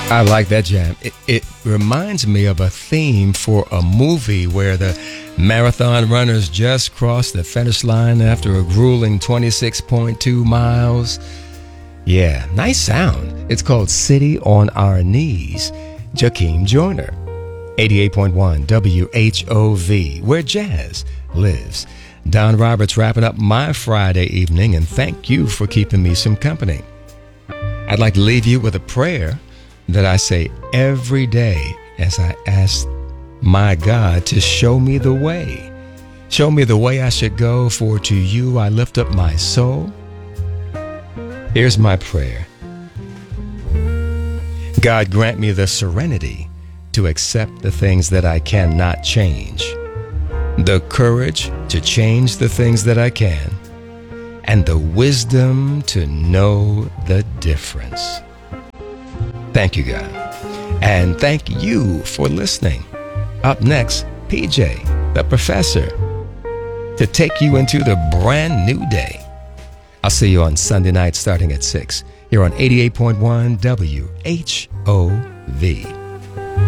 I like that jam. It reminds me of a theme for a movie where the marathon runners just crossed the finish line after a grueling 26.2 miles. Yeah, nice sound. It's called City on Our Knees. Jakeem Joyner, 88.1 WHOV, where jazz lives. Don Roberts wrapping up my Friday evening, and thank you for keeping me some company. I'd like to leave you with a prayer that I say every day as I ask my God to show me the way. Show me the way I should go, for to you I lift up my soul. Here's my prayer. God, grant me the serenity to accept the things that I cannot change, the courage to change the things that I can, and the wisdom to know the difference. Thank you, God. And thank you for listening. Up next, PJ, the professor, to take you into the brand new day. I'll see you on Sunday night starting at 6 here on 88.1 WHOV.